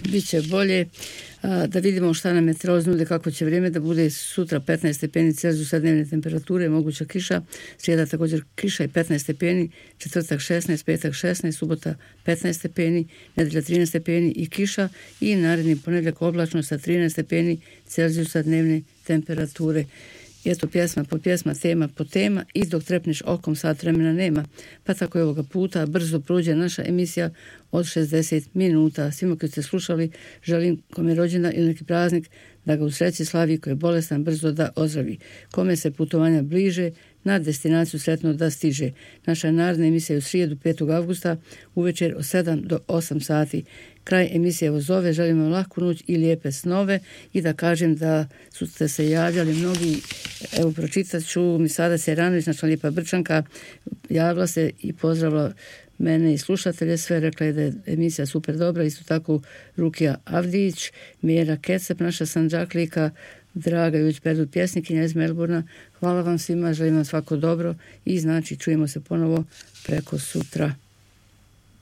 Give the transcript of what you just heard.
Biće bolje. Da vidimo šta nam meteorolozi nude, kako će vrijeme da bude. Sutra 15 stepeni Celzijusa dnevne temperature, moguća kiša, srijeda također kiša i 15 stepeni, četvrtak 16, petak 16, subota 15 stepeni, nedelja 13 stepeni i kiša i naredni ponedjeljak oblačno sa 13 stepeni Celzijusa dnevne temperature. Eto, pjesma po pjesma, tema po tema i dok trepneš okom sat vremena nema. Pa tako je ovoga puta brzo prođe naša emisija od 60 minuta. Svima koji ste slušali želim kome je rođendan ili neki praznik da ga u sreći slavi, koji je bolestan brzo da ozdravi. Kome se putovanja bliže na destinaciju sretno da stiže. Naša naredna emisija je u srijedu 5. avgusta uvečer od 7 do 8 sati. Kraj emisije vas zove, želim vam lahku noć i lijepe snove i da kažem da ste se javljali mnogi, evo pročitat ću, mi sada Seranović, naša lijepa Brčanka, javila se i pozdravila mene i slušatelje, sve rekla je da je emisija super dobra, isto tako Rukija Avdić, Mjera Kecep, naša Sanđaklika, Draga Juć Perdut, pjesnikinja iz Melburna. Hvala vam svima, želim vam svako dobro i znači čujemo se ponovo preko sutra.